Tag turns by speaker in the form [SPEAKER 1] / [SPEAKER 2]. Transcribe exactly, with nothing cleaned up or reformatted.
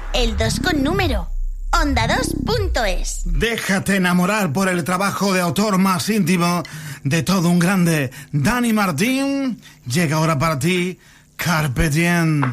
[SPEAKER 1] el dos con número. onda dos punto es.
[SPEAKER 2] Déjate enamorar por el trabajo de autor más íntimo de todo un grande, Dani Martín. Llega ahora para ti, Carpe Diem.